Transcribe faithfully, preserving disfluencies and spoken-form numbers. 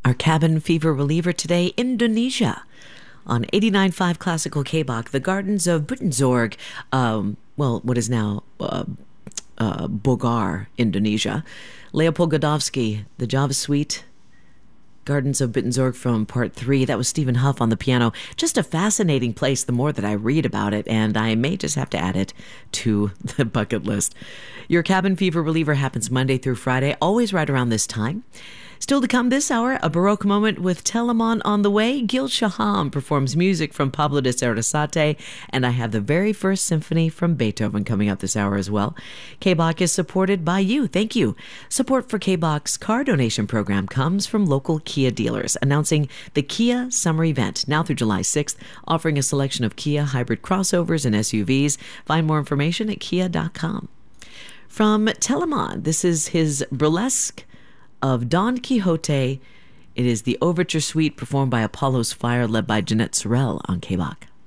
Our cabin fever reliever today, Indonesia. On eighty-nine point five Classical K-Bach, the Gardens of Buitenzorg, um, well, what is now uh, uh, Bogor, Indonesia. Leopold Godowsky, the Java Suite, Gardens of Buitenzorg from Part three. That was Stephen Huff on the piano. Just a fascinating place the more that I read about it, and I may just have to add it to the bucket list. Your cabin fever reliever happens Monday through Friday, always right around this time. Still to come this hour, a Baroque moment with Telemann on the way. Gil Shaham performs music from Pablo de Sarasate, and I have the very first symphony from Beethoven coming up this hour as well. K-Bach is supported by you. Thank you. Support for K-Bach's car donation program comes from local Kia dealers, announcing the Kia Summer Event now through July sixth, offering a selection of Kia hybrid crossovers and S U Vs. Find more information at kia dot com. From Telemann, this is his burlesque of Don Quixote. It is the Overture Suite performed by Apollo's Fire, led by Jeanette Sorel on K-Bach.